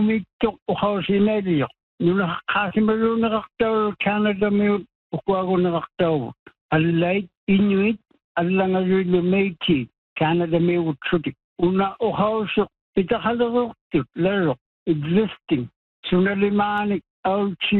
Inuit uhausinelio. Nuna kasimalu nakaktau Canada miut ukwago nakaktau. Alilait Inuit alangalu Métis Canada miut chutik. Una uhausuk itakalorok lero existing. Sunalimanik auchi